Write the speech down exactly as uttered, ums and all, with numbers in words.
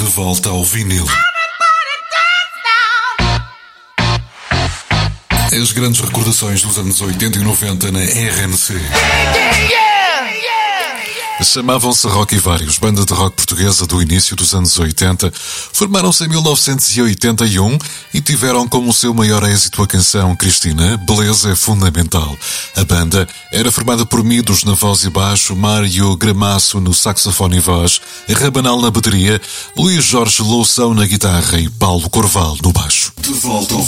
volta ao vinil. As grandes recordações dos anos oitenta e noventa na R N C. Chamavam-se Rock e Vários, banda de rock portuguesa do início dos anos oitenta. Formaram-se em mil novecentos e oitenta e um e tiveram como seu maior êxito a canção Cristina, Beleza é Fundamental. A banda era formada por Midos na voz e baixo, Mário Gramaço no saxofone e voz, Rabanal na bateria, Luís Jorge Loução na guitarra e Paulo Corval no baixo. De volta ao